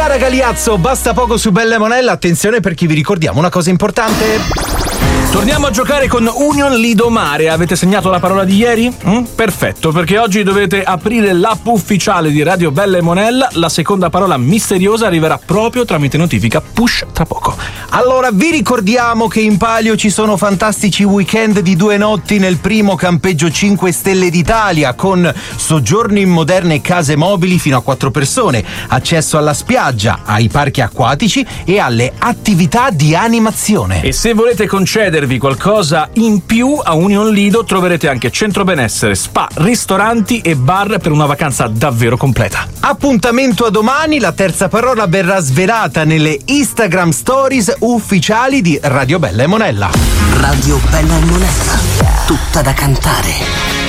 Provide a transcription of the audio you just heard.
Chiara Galiazzo, basta poco su Bella e Monella. Attenzione perché vi ricordiamo una cosa importante. Torniamo a giocare con Union Lido Mare. Avete segnato la parola di ieri? Perfetto, perché oggi dovete aprire l'app ufficiale di Radio Bella e Monella. La seconda parola misteriosa arriverà proprio tramite notifica push tra poco. Allora, vi ricordiamo che in palio ci sono fantastici weekend di 2 notti nel primo campeggio 5 Stelle d'Italia, con soggiorno in moderne case mobili fino a 4 persone, accesso alla spiaggia, ai parchi acquatici e alle attività di animazione. E se volete concedervi qualcosa in più, a Union Lido troverete anche centro benessere, spa, ristoranti e bar per una vacanza davvero completa. Appuntamento a domani, la terza parola verrà svelata nelle Instagram Stories ufficiali di Radio Bella e Monella. Radio Bella e Monella, tutta da cantare.